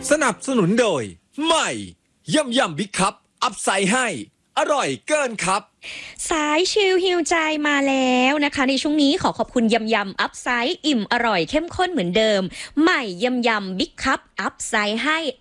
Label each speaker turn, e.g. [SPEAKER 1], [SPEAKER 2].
[SPEAKER 1] สนับสนุนโดยใหม่ยำยำบิ๊กคัพอัพไซด์ให้อร่อยเกินครับ
[SPEAKER 2] สายชิลฮิวใจมาแล้วนะคะในช่วงนี้ขอขอบคุณยำยำอัพไซด์อิ่มอร่อยเข้มข้นเหมือนเดิมใหม่ยำยำบิ๊กคัพอัพไซด์ให้